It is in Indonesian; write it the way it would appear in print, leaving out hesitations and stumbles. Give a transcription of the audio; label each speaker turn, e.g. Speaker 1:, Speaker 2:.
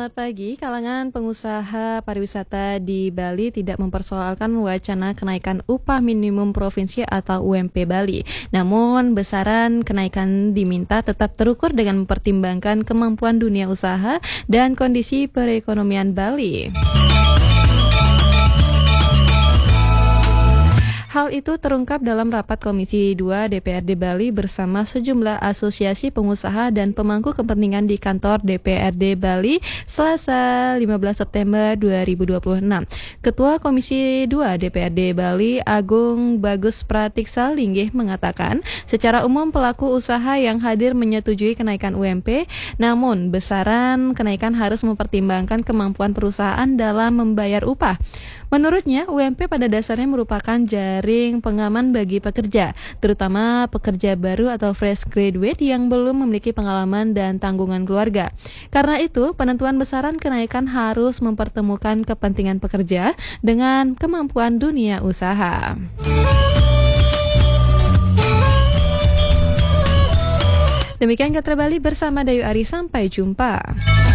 Speaker 1: Selamat pagi, kalangan pengusaha pariwisata di Bali tidak mempersoalkan wacana kenaikan upah minimum provinsi atau UMP Bali. Namun, besaran kenaikan diminta tetap terukur dengan mempertimbangkan kemampuan dunia usaha dan kondisi perekonomian Bali. Hal itu terungkap dalam rapat Komisi 2 DPRD Bali bersama sejumlah asosiasi pengusaha dan pemangku kepentingan di kantor DPRD Bali Selasa 15 September 2026. Ketua Komisi 2 DPRD Bali Agung Bagus Pratiksa Linggih mengatakan, secara umum pelaku usaha yang hadir menyetujui kenaikan UMP, namun besaran kenaikan harus mempertimbangkan kemampuan perusahaan dalam membayar upah. Menurutnya, UMP pada dasarnya merupakan jaring pengaman bagi pekerja, terutama pekerja baru atau fresh graduate yang belum memiliki pengalaman dan tanggungan keluarga. Karena itu, penentuan besaran kenaikan harus mempertemukan kepentingan pekerja dengan kemampuan dunia usaha. Demikian Katra Bali bersama Dayu Ari, sampai jumpa.